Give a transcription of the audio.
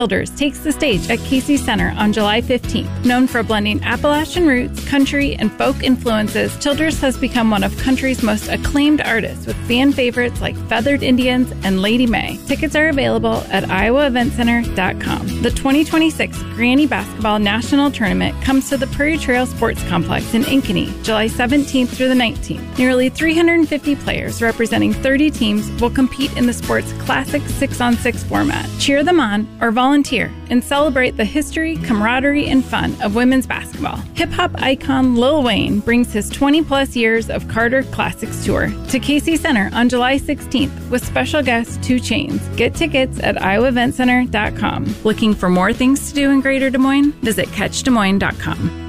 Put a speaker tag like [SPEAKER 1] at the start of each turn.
[SPEAKER 1] Childers takes the stage at Casey Center on July 15th. Known for blending Appalachian roots, country, and folk influences, Childers has become one of country's most acclaimed artists with fan favorites like Feathered Indians and Lady May. Tickets are available at iowaeventcenter.com. The 2026 Granny Basketball National Tournament comes to the Prairie Trail Sports Complex in Ankeny, July 17th through the 19th. Nearly 350 players representing 30 teams will compete in the sport's classic 6-on-6 format. Cheer them on or volunteer and celebrate the history, camaraderie, and fun of women's basketball. Hip-hop icon Lil Wayne brings his 20-plus years of Carter Classics Tour to Casey Center on July 16th with special guest 2 Chainz. Get tickets at iowaeventcenter.com. Looking for more things to do in Greater Des Moines? Visit catchdesmoines.com.